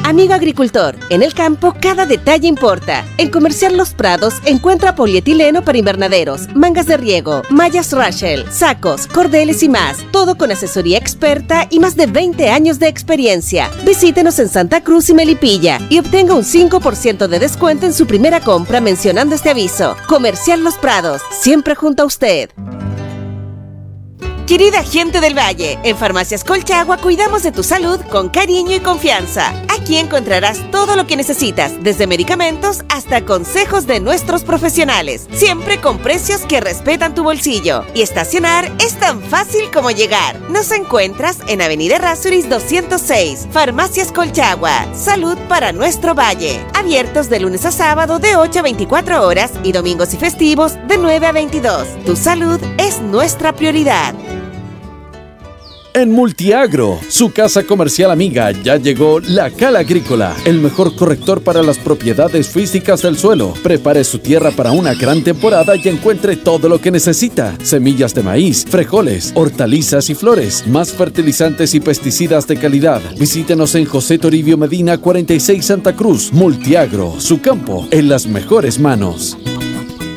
Amigo agricultor, en el campo cada detalle importa. En Comercial Los Prados encuentra polietileno para invernaderos, mangas de riego, mallas Rachel, sacos, cordeles y más. Todo con asesoría experta y más de 20 años de experiencia. Visítenos en Santa Cruz y Melipilla y obtenga un 5% de descuento en su primera compra mencionando este aviso. Comercial Los Prados, siempre junto a usted. Querida gente del Valle, en Farmacias Colchagua cuidamos de tu salud con cariño y confianza. Aquí encontrarás todo lo que necesitas, desde medicamentos hasta consejos de nuestros profesionales, siempre con precios que respetan tu bolsillo. Y estacionar es tan fácil como llegar. Nos encuentras en Avenida Errázuriz 206, Farmacias Colchagua. Salud para nuestro Valle. Abiertos de lunes a sábado de 8 a 24 horas y domingos y festivos de 9 a 22. Tu salud es nuestra prioridad. En Multiagro, su casa comercial amiga, ya llegó La Cal Agrícola, el mejor corrector para las propiedades físicas del suelo. Prepare su tierra para una gran temporada y encuentre todo lo que necesita: semillas de maíz, frijoles, hortalizas y flores, más fertilizantes y pesticidas de calidad. Visítenos en José Toribio Medina 46 Santa Cruz. Multiagro, su campo en las mejores manos.